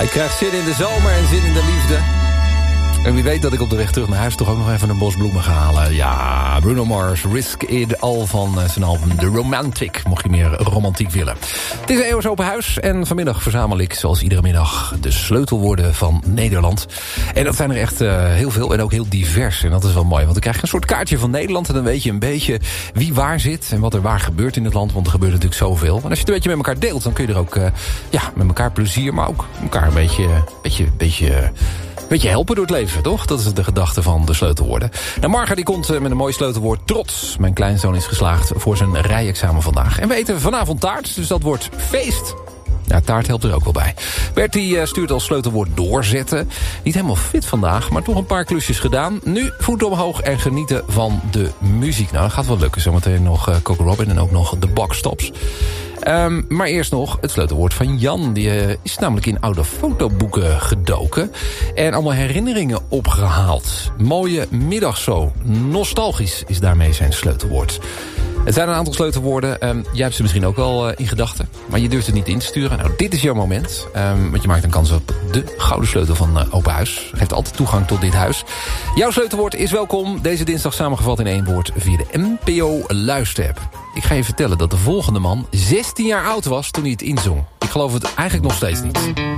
Ik krijg zin in de zomer en zin in de liefde. En wie weet dat ik op de weg terug naar huis toch ook nog even een bos bloemen ga halen. Ja, Bruno Mars, Risk It All van zijn album The Romantic. Mocht je meer romantiek willen. Het is een eeuwig open huis en vanmiddag verzamel ik zoals iedere middag de sleutelwoorden van Nederland. En dat zijn er echt heel veel en ook heel divers. En dat is wel mooi, want dan krijg je een soort kaartje van Nederland. En dan weet je een beetje wie waar zit en wat er waar gebeurt in het land. Want er gebeurt natuurlijk zoveel. En als je het een beetje met elkaar deelt, dan kun je er ook met elkaar plezier, maar ook elkaar een beetje helpen door het leven, toch? Dat is de gedachte van de sleutelwoorden. Nou, Marga die komt met een mooi sleutelwoord trots. Mijn kleinzoon is geslaagd voor zijn rijexamen vandaag. En we eten vanavond taart, dus dat wordt feest. Ja, taart helpt er ook wel bij. Bert die stuurt als sleutelwoord doorzetten. Niet helemaal fit vandaag, maar toch een paar klusjes gedaan. Nu voeten omhoog en genieten van de muziek. Nou, dat gaat wel lukken. Zometeen nog Coco Robin en ook nog de Boxtops. Maar eerst nog het sleutelwoord van Jan. Die is namelijk in oude fotoboeken gedoken. En allemaal herinneringen opgehaald. Mooie middag zo. Nostalgisch is daarmee zijn sleutelwoord. Het zijn een aantal sleutelwoorden. Jij hebt ze misschien ook wel in gedachten. Maar je durft het niet in te sturen. Nou, dit is jouw moment. Want je maakt een kans op de gouden sleutel van Open Huis. Geeft altijd toegang tot dit huis. Jouw sleutelwoord is welkom. Deze dinsdag samengevat in één woord via de NPO Luister-app. Ik ga je vertellen dat de volgende man 16 jaar oud was toen hij het inzong. Ik geloof het eigenlijk nog steeds niet.